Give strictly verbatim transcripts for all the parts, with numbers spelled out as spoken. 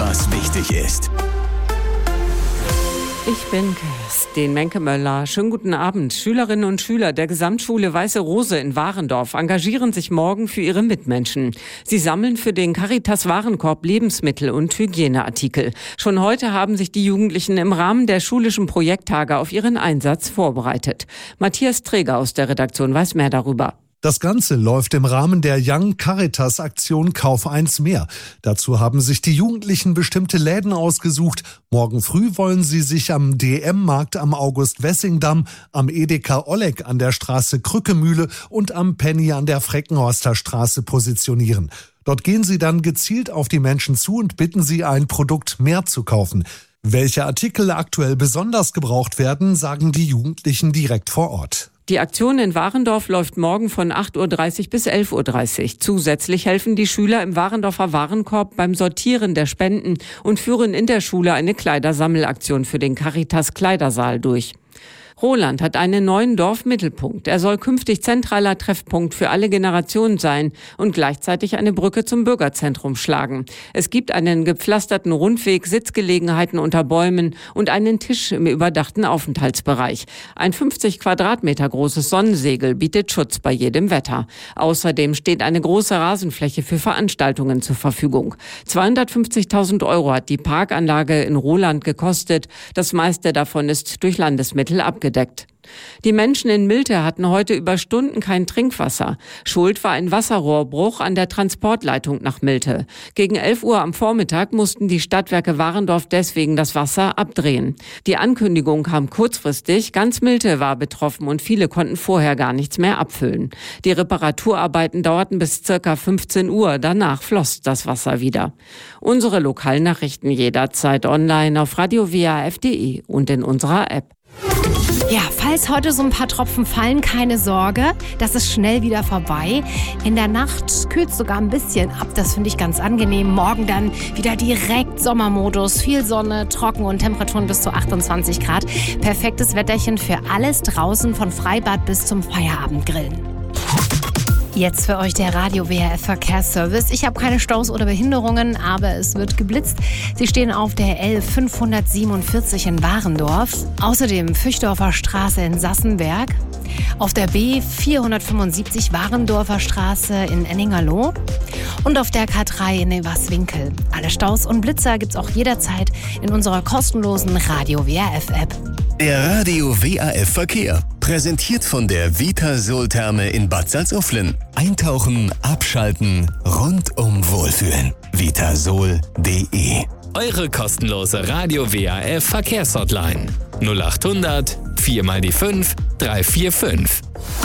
was wichtig ist. Ich bin Kerstin Menke-Möller. Schönen guten Abend. Schülerinnen und Schüler der Gesamtschule Weiße Rose in Warendorf engagieren sich morgen für ihre Mitmenschen. Sie sammeln für den Caritas-Warenkorb Lebensmittel und Hygieneartikel. Schon heute haben sich die Jugendlichen im Rahmen der schulischen Projekttage auf ihren Einsatz vorbereitet. Matthias Träger aus der Redaktion weiß mehr darüber. Das Ganze läuft im Rahmen der Young Caritas Aktion Kauf eins mehr. Dazu haben sich die Jugendlichen bestimmte Läden ausgesucht. Morgen früh wollen sie sich am D M-Markt am August-Wessing-Damm, am Edeka Oleg an der Straße Krückemühle und am Penny an der Freckenhorster Straße positionieren. Dort gehen sie dann gezielt auf die Menschen zu und bitten sie, ein Produkt mehr zu kaufen. Welche Artikel aktuell besonders gebraucht werden, sagen die Jugendlichen direkt vor Ort. Die Aktion in Warendorf läuft morgen von acht Uhr dreißig bis elf Uhr dreißig. Zusätzlich helfen die Schüler im Warendorfer Warenkorb beim Sortieren der Spenden und führen in der Schule eine Kleidersammelaktion für den Caritas Kleidersaal durch. Roland hat einen neuen Dorfmittelpunkt. Er soll künftig zentraler Treffpunkt für alle Generationen sein und gleichzeitig eine Brücke zum Bürgerzentrum schlagen. Es gibt einen gepflasterten Rundweg, Sitzgelegenheiten unter Bäumen und einen Tisch im überdachten Aufenthaltsbereich. Ein fünfzig Quadratmeter großes Sonnensegel bietet Schutz bei jedem Wetter. Außerdem steht eine große Rasenfläche für Veranstaltungen zur Verfügung. zweihundertfünfzigtausend Euro hat die Parkanlage in Roland gekostet. Das meiste davon ist durch Landesmittel abgedeckt. Die Menschen in Milte hatten heute über Stunden kein Trinkwasser. Schuld war ein Wasserrohrbruch an der Transportleitung nach Milte. Gegen elf Uhr am Vormittag mussten die Stadtwerke Warendorf deswegen das Wasser abdrehen. Die Ankündigung kam kurzfristig. Ganz Milte war betroffen und viele konnten vorher gar nichts mehr abfüllen. Die Reparaturarbeiten dauerten bis circa fünfzehn Uhr. Danach floss das Wasser wieder. Unsere Lokalnachrichten jederzeit online auf radio w a f punkt d e und in unserer App. Ja, falls heute so ein paar Tropfen fallen, keine Sorge, das ist schnell wieder vorbei. In der Nacht kühlt es sogar ein bisschen ab, das finde ich ganz angenehm. Morgen dann wieder direkt Sommermodus, viel Sonne, trocken und Temperaturen bis zu achtundzwanzig Grad. Perfektes Wetterchen für alles draußen, von Freibad bis zum Feierabendgrillen. Jetzt für euch der Radio W R F Verkehrsservice. Ich habe keine Staus oder Behinderungen, aber es wird geblitzt. Sie stehen auf der L fünfhundertsiebenundvierzig in Warendorf, außerdem Füchdorfer Straße in Sassenberg, auf der B vierhundertfünfundsiebzig Warendorfer Straße in Enningerloh und auf der K drei in Everswinkel. Alle Staus und Blitzer gibt's auch jederzeit in unserer kostenlosen Radio W R F App. Der Radio W A F Verkehr. Präsentiert von der Vitasol-Therme in Bad Salzuflen. Eintauchen, abschalten, rundum wohlfühlen. vitasol punkt d e. Eure kostenlose Radio W A F Verkehrshotline. null achthundert vier mal die fünf drei vier fünf.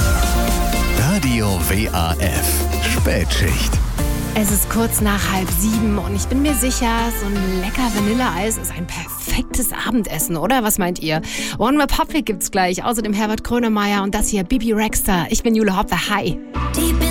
Radio W A F Spätschicht. Es ist kurz nach halb sieben und ich bin mir sicher, so ein lecker Vanilleeis ist ein perfektes Abendessen, oder? Was meint ihr? One Republic gibt's gleich, außerdem Herbert Grönemeyer und das hier Bibi Rexha. Ich bin Jule Hoppe, hi. Die